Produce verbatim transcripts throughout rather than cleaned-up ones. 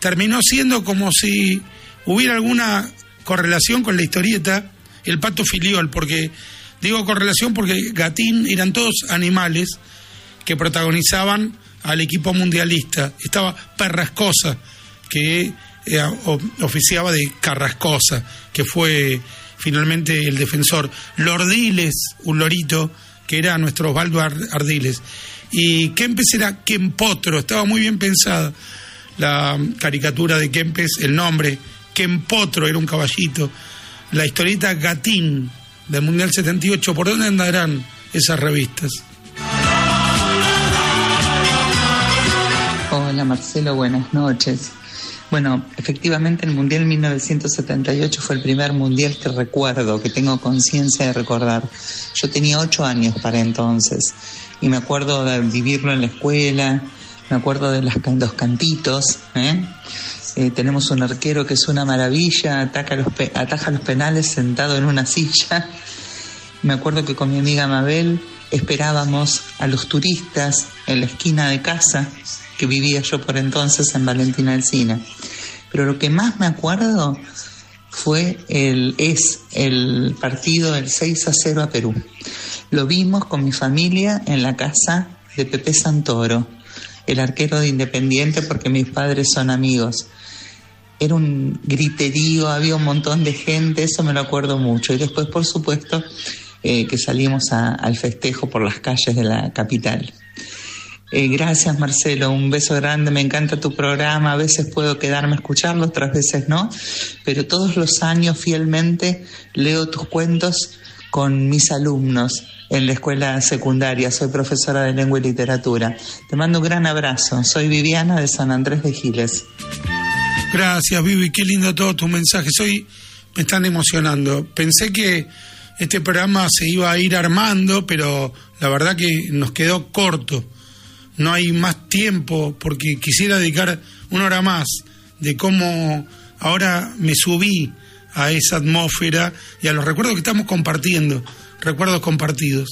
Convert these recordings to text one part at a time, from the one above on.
terminó siendo como si hubiera alguna correlación con la historieta El Pato Filiol, porque digo correlación porque Gatín eran todos animales que protagonizaban al equipo mundialista. Estaba Perrascosa, que eh, oficiaba de Carrascosa, que fue finalmente el defensor. Lordiles, un lorito, que era nuestro Osvaldo Ardiles. Y Kempes era Kempotro, estaba muy bien pensada la caricatura de Kempes, el nombre, Kempotro, era un caballito. La historieta Gatín del Mundial setenta y ocho, ¿por dónde andarán esas revistas? Hola Marcelo, buenas noches. Bueno, efectivamente el Mundial mil novecientos setenta y ocho fue el primer Mundial que recuerdo, que tengo conciencia de recordar. Yo tenía ocho años para entonces y me acuerdo de vivirlo en la escuela, me acuerdo de las, los cantitos, ¿eh? Eh, tenemos un arquero que es una maravilla, ataca los pe- ataja los penales sentado en una silla. Me acuerdo que con mi amiga Mabel esperábamos a los turistas en la esquina de casa, que vivía yo por entonces en Valentina Alsina. Pero lo que más me acuerdo fue el es el partido del seis a cero a Perú. Lo vimos con mi familia en la casa de Pepe Santoro, el arquero de Independiente, porque mis padres son amigos. Era un griterío, había un montón de gente, eso me lo acuerdo mucho. Y después, por supuesto, eh, que salimos a, al festejo por las calles de la capital. Eh, gracias Marcelo, un beso grande, me encanta tu programa, a veces puedo quedarme a escucharlo, otras veces no, pero todos los años fielmente leo tus cuentos con mis alumnos en la escuela secundaria, soy profesora de lengua y literatura. Te mando un gran abrazo, soy Viviana de San Andrés de Giles. Gracias Vivi, qué lindo todos tus mensajes, hoy me están emocionando. Pensé que este programa se iba a ir armando, pero la verdad que nos quedó corto. No hay más tiempo porque quisiera dedicar una hora más de cómo ahora me subí a esa atmósfera y a los recuerdos que estamos compartiendo, recuerdos compartidos.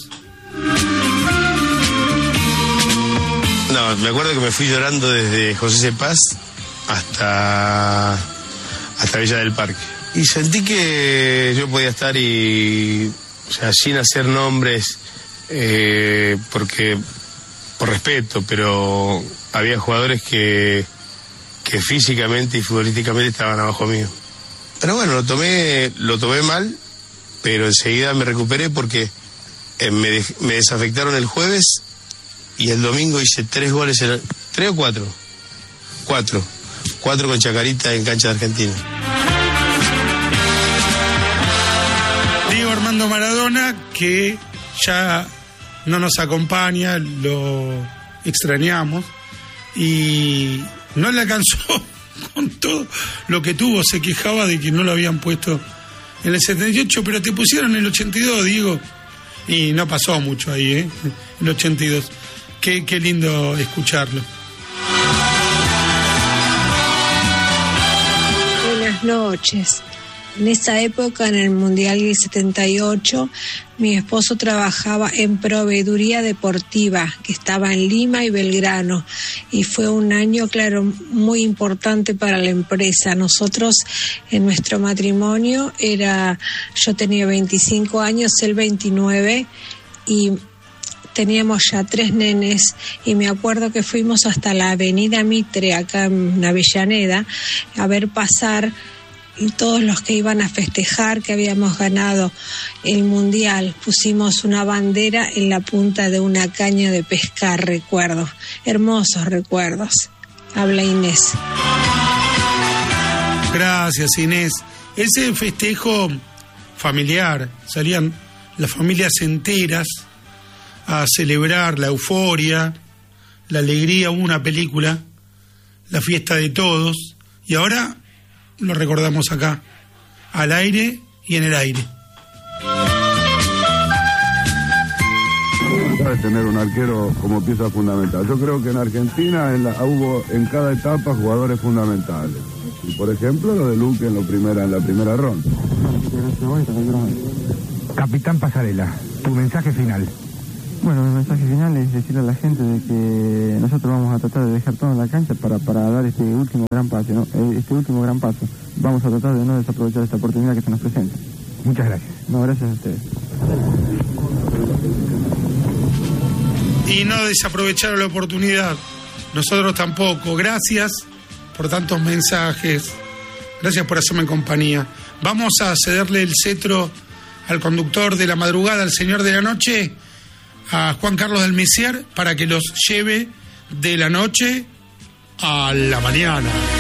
No, me acuerdo que me fui llorando desde José C. Paz hasta, hasta Villa del Parque. Y sentí que yo podía estar y, o sea, sin hacer nombres, eh, porque... por respeto, pero había jugadores que, que físicamente y futbolísticamente estaban abajo mío. Pero bueno, lo tomé, lo tomé mal, pero enseguida me recuperé porque eh, me, de, me desafectaron el jueves y el domingo hice tres goles, en, tres o cuatro, cuatro, cuatro con Chacarita en cancha de Argentina. Diego Armando Maradona, que ya no nos acompaña, lo extrañamos y no le alcanzó con todo lo que tuvo, se quejaba de que no lo habían puesto en el setenta y ocho, pero te pusieron en el ochenta y dos, Diego, y no pasó mucho ahí, ¿eh? En el ochenta y dos. Qué, qué lindo escucharlo. Buenas noches. En esa época, en el Mundial del setenta y ocho, mi esposo trabajaba en proveeduría deportiva, que estaba en Lima y Belgrano, y fue un año, claro, muy importante para la empresa. Nosotros, en nuestro matrimonio, era, yo tenía veinticinco años, él veintinueve, y teníamos ya tres nenes, y me acuerdo que fuimos hasta la avenida Mitre, acá en Avellaneda, a ver pasar y todos los que iban a festejar que habíamos ganado el Mundial. Pusimos una bandera en la punta de una caña de pescar, recuerdo. Hermosos recuerdos. Habla Inés. Gracias, Inés. Ese festejo familiar, salían las familias enteras a celebrar la euforia, la alegría. Hubo una película, La fiesta de todos, y ahora lo recordamos acá, al aire y en el aire. De tener un arquero como pieza fundamental. Yo creo que en Argentina en la, hubo en cada etapa jugadores fundamentales. Y por ejemplo lo de Luque en, lo primera, en la primera ronda. Capitán Pasarela, tu mensaje final. Bueno, mi mensaje final es decirle a la gente de que nosotros vamos a tratar de dejar todo en la cancha para, para dar este último gran paso, ¿no? Este último gran paso. Vamos a tratar de no desaprovechar esta oportunidad que se nos presenta. Muchas gracias. No, gracias a ustedes. Y no desaprovecharon la oportunidad. Nosotros tampoco. Gracias por tantos mensajes. Gracias por hacerme compañía. Vamos a cederle el cetro al conductor de la madrugada, al señor de la noche, a Juan Carlos del Messier, para que los lleve de la noche a la mañana.